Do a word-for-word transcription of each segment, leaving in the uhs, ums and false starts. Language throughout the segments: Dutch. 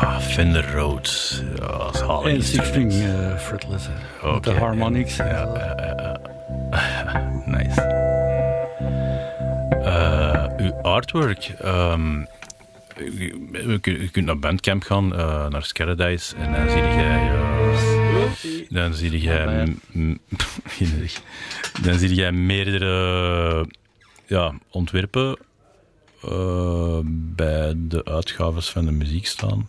Ja, Fender Rhodes. Ja, zalig. En Sixstring uh, fretless. Okay, met de harmonics. Ja, ja, ja, ja. Nice. Uh, uw artwork. Um, je, je kunt naar Bandcamp gaan, uh, naar Scaradise, en dan zie jij... Uh, dan zie jij... M- dan zie jij meerdere ja, ontwerpen uh, bij de uitgaves van de muziek staan.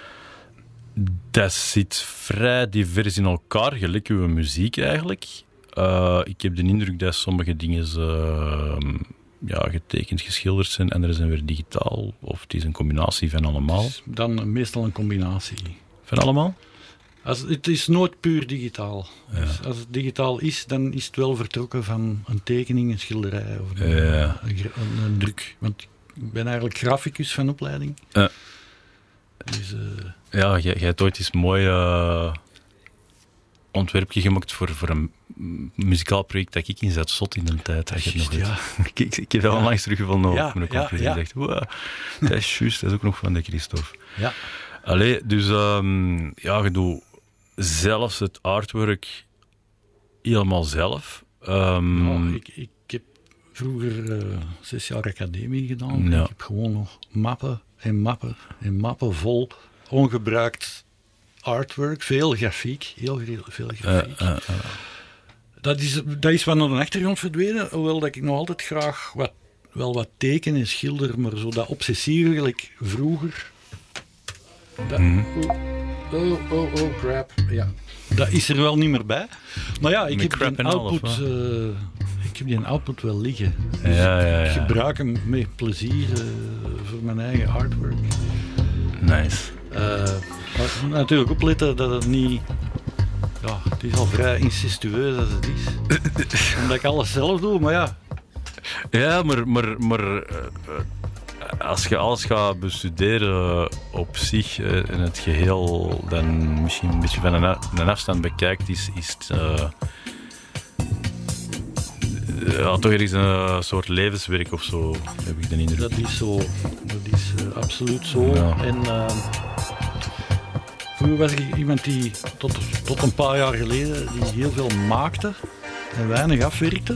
Dat zit vrij divers in elkaar, gelijk uw muziek eigenlijk. Uh, ik heb de indruk dat sommige dingen uh, ja, getekend, geschilderd zijn, en er zijn weer digitaal. Of het is een combinatie van allemaal. Dan meestal een combinatie. Van allemaal? Als, het is nooit puur digitaal. Ja. Dus als het digitaal is, dan is het wel vertrokken van een tekening, een schilderij of een, ja. een, een, een druk. Want ik ben eigenlijk graficus van opleiding. Ja. Dus, uh, ja, jij hebt ooit eens mooi uh, ontwerpje gemaakt voor, voor een muzikaal project dat ik in zat, zot in de tijd. Dat just, nog ja. ik, ik, ik heb dat ja. onlangs teruggevonden op ja, mijn computer. Ja, ja. Ik dacht, wow, dat is juist, dat is ook nog van de Christophe. Ja. Allee, dus um, ja, je doet zelfs het artwork helemaal zelf. Um, nou, ik, ik heb vroeger uh, zes jaar academie gedaan. Ja. Ik heb gewoon nog mappen en mappen en mappen vol ongebruikt artwork. Veel grafiek, heel veel grafiek. Uh, uh, uh. Dat is, dat is wat naar de achtergrond verdwenen, hoewel dat ik nog altijd graag wat, wel wat teken en schilder, maar zo dat obsessieve gelijk vroeger. Dat, mm. oh, oh, oh, oh, crap. Ja. Dat is er wel niet meer bij. Maar ja, ik heb die output, uh, ik heb die output wel liggen. Dus ja, ja, ja. Ik gebruik hem met plezier uh, voor mijn eigen artwork. Nice. Uh, maar ik moet natuurlijk opletten dat het niet... Ja, het is al vrij incestueus als het is. Omdat ik alles zelf doe, maar ja. Ja, maar... maar, maar uh, als je alles gaat bestuderen op zich uh, in het geheel, dan misschien een beetje van een, een afstand bekijkt, is, is het uh, ja, toch ergens een soort levenswerk of zo, heb ik de indruk. Dat is zo. Dat is uh, absoluut zo. Ja. En uh, vroeger was ik iemand die tot, tot een paar jaar geleden die heel veel maakte en weinig afwerkte.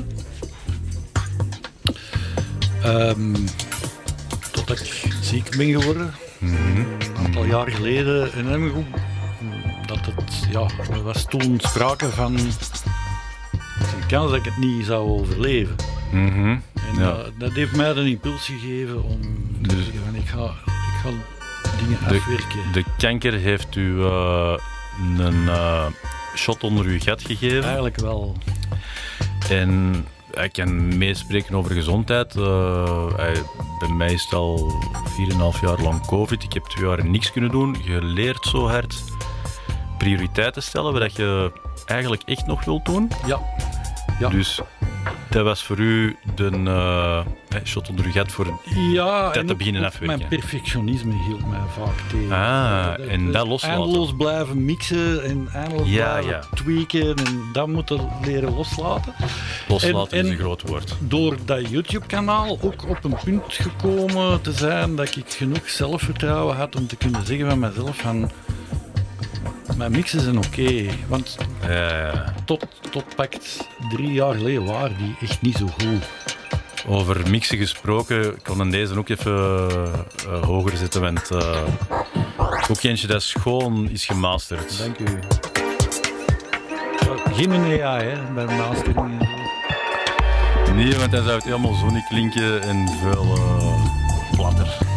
Um, Totdat ik ziek ben geworden, mm-hmm. een aantal jaar geleden. En dan heb ik dat het, ja, er was toen sprake van de kans dat ik het niet zou overleven. Mm-hmm. En ja. uh, dat heeft mij de impuls gegeven om te dus zeggen van ik ga, ik ga dingen de, afwerken. De kanker heeft u uh, een uh, shot onder uw gat gegeven? Eigenlijk wel. En... Ik kan meespreken over gezondheid. Uh, bij mij is het al vier komma vijf jaar lang COVID. Ik heb twee jaar niks kunnen doen. Je leert zo hard prioriteiten stellen, wat je eigenlijk echt nog wilt doen. Ja. ja. Dus dat was voor u de uh, shot onder uw gat voor ja, dat te beginnen afwerken. Mijn perfectionisme hield mij vaak tegen. Ah, dat, en dat loslaten. Eindeloos blijven mixen en eindeloos ja, blijven ja. tweaken en dat moeten leren loslaten. Loslaten en, is en een groot woord. Door dat YouTube-kanaal ook op een punt gekomen te zijn dat ik genoeg zelfvertrouwen had om te kunnen zeggen van mezelf van mijn mixen zijn oké, okay, want ja, ja. tot, tot pakt drie jaar geleden waren die echt niet zo goed. Over mixen gesproken, ik kon deze ook even uh, hoger zetten, want uh, ook eentje dat schoon is gemasterd. Dank u. Geen A I hè, bij de mastering. Nee, want dan zou het helemaal zo niet klinken en veel uh, platter.